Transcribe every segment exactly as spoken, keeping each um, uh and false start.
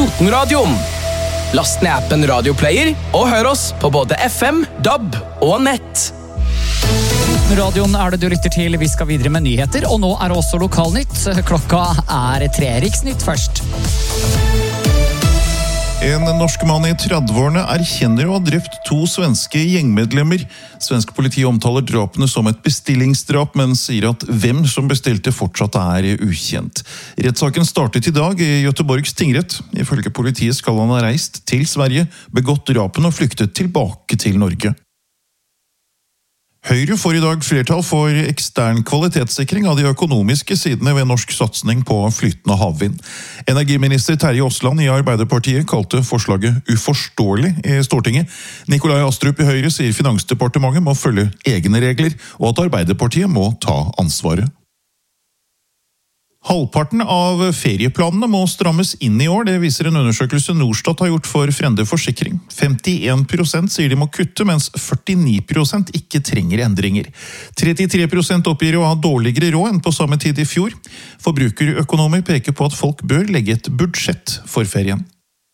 Totenradioen. Last ned appen Radioplayer og hør oss på både F M, D A B og nett. Radioen er det du lytter til. Vi skal videre med nyheter, og nå er det også lokalnytt. Klokka er tre. Riksnytt først. En norsk mann i trettiårene erkjenner å ha drept to svenske gjengmedlemmer. Svensk politi omtaler drapene som et bestillingsdrap, men sier at hvem som bestilte fortsatt er ukjent. Rettssaken startet i dag i Göteborgs tingrett. Ifølge politiet skal han ha reist til Sverige, begått drapene og flyktet tilbake til Norge. Høyre får i dag flertall for ekstern kvalitetssikring av de økonomiske sidene ved norsk satsing på flytende havvind. Energiminister Terje Aasland i Arbeiderpartiet kalte forslaget uforståelig i Stortinget. Nikolai Astrup i Høyre sier Finansdepartementet må følge egne regler, og at Arbeiderpartiet må ta ansvaret. Halvparten av ferieplanene må strammes inn i år, det viser en undersøkelse Norstat har gjort for Frende Forsikring. femtien prosent sier de må kutte, mens førtini prosent ikke trenger endringer. trettitre prosent oppgir å ha dårligere råd enn på samme tid i fjor. Forbrukerøkonomer peker på at folk bør legge et budsjett for ferien.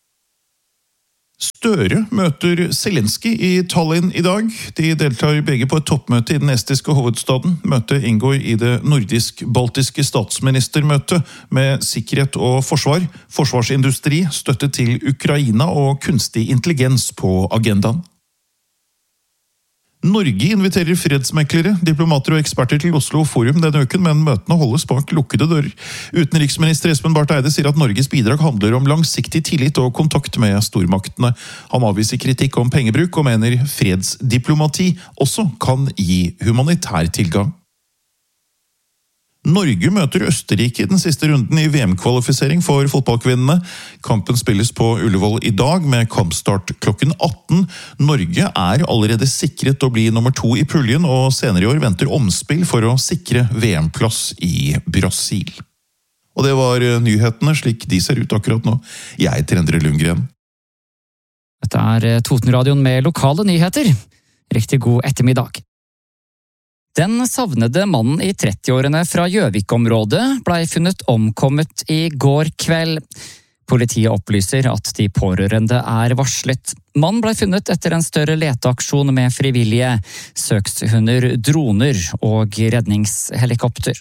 Støre møter Zelensky i Tallinn i dag. De deltar begge på et toppmøte i den estiske hovedstaden. Møtet inngår i det nordisk-baltiske statsministermøtet med sikkerhet og forsvar, forsvarsindustri, støtte til Ukraina og kunstig intelligens på agendaen. Norge inviterer fredsmeklere, diplomater og eksperter til Oslo Forum denne uken, men møtene holdes bak lukkede dører. Utenriksminister Espen Barth Eide sier at Norges bidrag handler om langsiktig tillit og kontakt med stormaktene. Han avviser kritikk om pengebruk og mener fredsdiplomati også kan gi humanitær tilgang. Norge møter Østerrike i den siste runden i V M-kvalifisering for fotballkvinnene. Kampen spilles på Ullevål i dag med kampstart klokken atten. Norge er allerede sikret å bli nummer to i puljen, og senere i år venter omspill for å sikre V M-plass i Brasil. Og det var nyhetene slik de ser ut akkurat nå. Jeg heter Endre Lundgren. Dette er Totenradioen med lokale nyheter. Riktig god ettermiddag. Den savnede mannen i trettiårene fra Gjøvik-området ble funnet omkommet i går kveld. Politiet opplyser at de pårørende er varslet. Mannen ble funnet etter en større leteaksjon med frivillige, søkshunder, droner og redningshelikopter.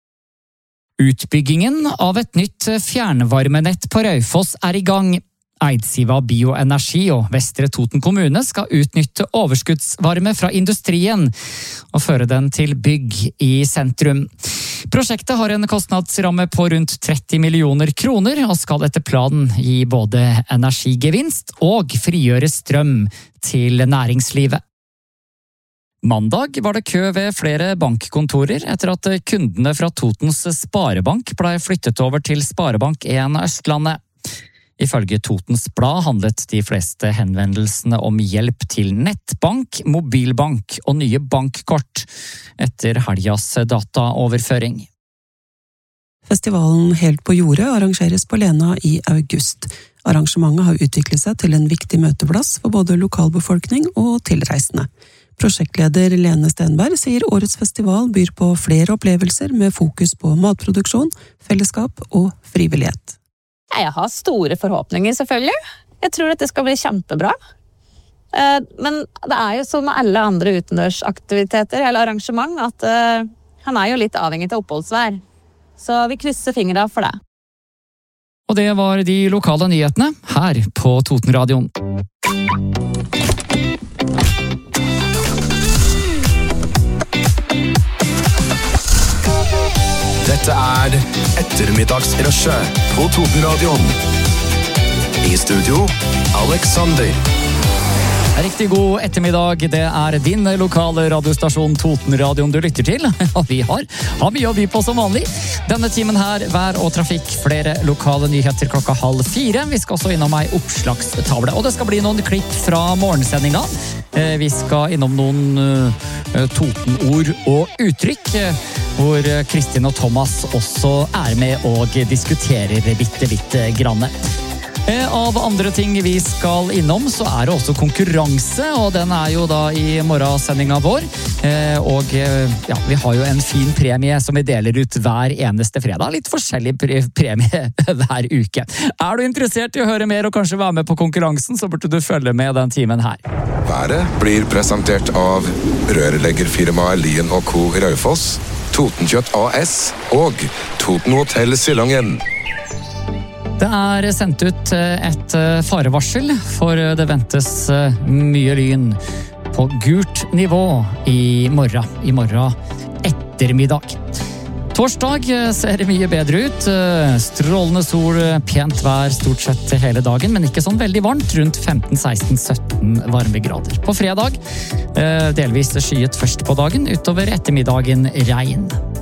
Utbyggingen av et nytt fjernvarmenett på Raufoss er i gang. Eidsiva Bioenergi og Vestre Toten kommune skal utnytte overskuddsvarme fra industrien og føre den til bygg i sentrum. Prosjektet har en kostnadsramme på rundt tretti millioner kroner og skal etter planen gi både energigevinst og frigjøre strøm til næringslivet. Mandag var det kø ved flere bankkontorer etter at kundene fra Totens Sparebank ble flyttet over til Sparebank en Østlandet. Ifølge Totens Blad handlet de fleste henvendelsene om hjelp til nettbank, mobilbank og nye bankkort etter helgas dataoverføring. Festivalen Helt på jordet arrangeres på Lena i august. Arrangementet har utviklet seg til en viktig møteplass for både lokalbefolkning og tilreisende. Prosjektleder Lene Stenberg sier årets festival byr på flere opplevelser med fokus på matproduksjon, fellesskap og frivillighet. Jeg har store forhåpninger, selvfølgelig. Jeg tror at det skal bli kjempebra. Men det er jo som med alle andre utendørsaktiviteter eller arrangement, at han er jo litt avhengig av oppholdsvær. Så vi krysser fingrene for det. Og det var de lokale nyhetene her på Totenradioen. Dette er ettermiddagsrushet på Totenradioen. I studio, Alexander. Riktig god ettermiddag, det er din lokale radiostasjon Totenradioen du lytter til, og vi har, har mye å by på som vanlig. Denne timen her, vær og trafikk, flere lokale nyheter klokka halv fire. Vi skal også innom ei oppslagstavle, og det skal bli noen klipp fra morgensendinga. Vi skal innom noen Totenord og uttrykk, hvor Kristin og Thomas også er med og diskuterer bitte litt grann. Av andre ting vi skal innom, så er det også konkurranse, og den er jo da i morgensendinga vår. Og ja, vi har jo en fin premie som vi deler ut hver eneste fredag. Litt forskjellig premie hver uke. Er du interessert i å høre mer og kanskje være med på konkurransen, så burde du følge med den timen her. Været blir presentert av rørleggerfirmaet Lien og Co. i Raufoss, Totenkjøtt A S og Toten Hotel Silangen. Det er sendt ut et farevarsel, for det ventes mye lyn på gult nivå i morgen, i morgen ettermiddag. Torsdag ser det mye bedre ut. Strålende sol, pent vær stort sett hele dagen, men ikke sånn veldig varmt, rundt femten, seksten, sytten varmegrader. På fredag delvis skyet først på dagen, utover ettermiddagen regn.